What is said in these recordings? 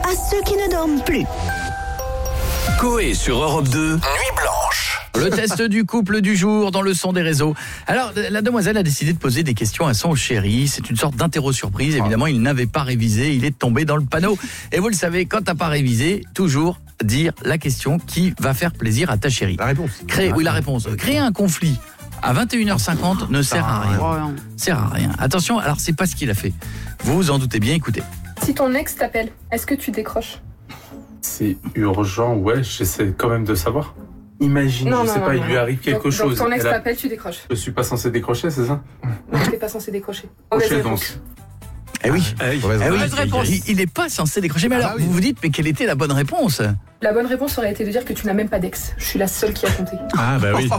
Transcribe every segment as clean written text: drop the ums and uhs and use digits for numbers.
à ceux qui ne dorment plus. Coé sur Europe 2, Nuit Blanche. Le test du couple du jour dans le son des réseaux. Alors, la demoiselle a décidé de poser des questions à son chéri. C'est une sorte d'interro surprise. Évidemment, il n'avait pas révisé. Il est tombé dans le panneau. Et vous le savez, quand t'as pas révisé, toujours dire la question qui va faire plaisir à ta chérie. La réponse. La réponse. Créer un conflit à 21h50 ne sert à rien. Sert à rien. Attention, alors c'est pas ce qu'il a fait. Vous vous en doutez bien, écoutez. Si ton ex t'appelle, est-ce que tu décroches? C'est urgent, ouais, j'essaie quand même de savoir. Imagine, il lui arrive quelque chose. Donc ton ex t'appelle, tu décroches. Je suis pas censé décrocher, c'est ça? Non, t'es pas censé décrocher. Décrocher donc. Eh oui. Mauvaise réponse. Il n'est pas censé décrocher. Mais alors, vous vous dites, mais quelle était la bonne réponse? La bonne réponse aurait été de dire que tu n'as même pas d'ex. Je suis la seule qui a compté. Ah bah oui.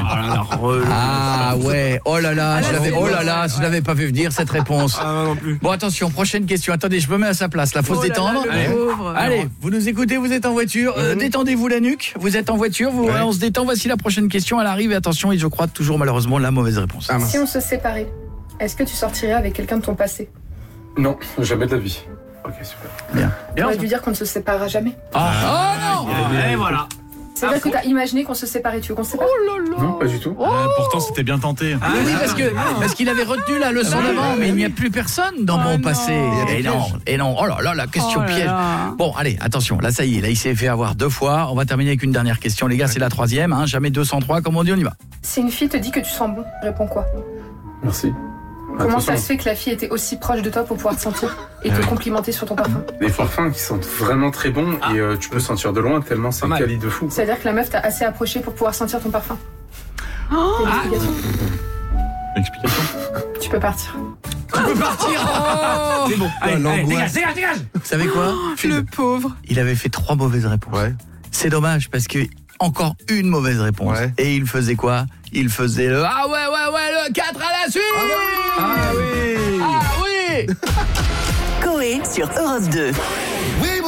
Ah ouais. Oh là là, je l'avais pas vu venir cette réponse. Ah non plus. Bon, attention, prochaine question. Attendez, je me mets à sa place. Là, faut se détendre. Allez, vous nous écoutez, vous êtes en voiture. Détendez-vous la nuque. Vous êtes en voiture, on se détend. Voici la prochaine question. Elle arrive. Et attention, et je crois toujours malheureusement la mauvaise réponse. Si on se séparait, est-ce que tu sortirais avec quelqu'un de ton passé? Non, jamais de la vie. Ok, super. Bien. On aurait dû dire qu'on ne se séparera jamais. Ah non. Et voilà. C'est-à-dire que t'as imaginé qu'on se séparait. Tu veux qu'on se sépare? Non, pas du tout. Pourtant c'était bien tenté. Oui, parce qu'il avait retenu la leçon d'avant, mais il n'y a plus personne dans mon passé. Et non, oh là là, la question piège. Bon, allez, attention, là ça y est, là il s'est fait avoir 2 fois. On va terminer avec une dernière question, les gars, c'est la 3e, hein, jamais 203, comme on dit, on y va. Si une fille te dit que tu sens bon, réponds quoi? Merci. Comment ça se fait que la fille était aussi proche de toi pour pouvoir te sentir et te complimenter sur ton parfum? Des parfums qui sentent vraiment très bon et tu peux sentir de loin tellement c'est quali de fou. C'est-à-dire que la meuf t'a assez approché pour pouvoir sentir ton parfum. T'as une explication? Tu peux partir. C'est bon. Allez, dégage. Vous savez quoi? Le pauvre. Il avait fait 3 mauvaises réponses. Ouais. C'est dommage parce que encore une mauvaise réponse. Ouais. Et il faisait quoi? Il faisait le le 4 à la suite. Ah oui. Coé sur Europe 2.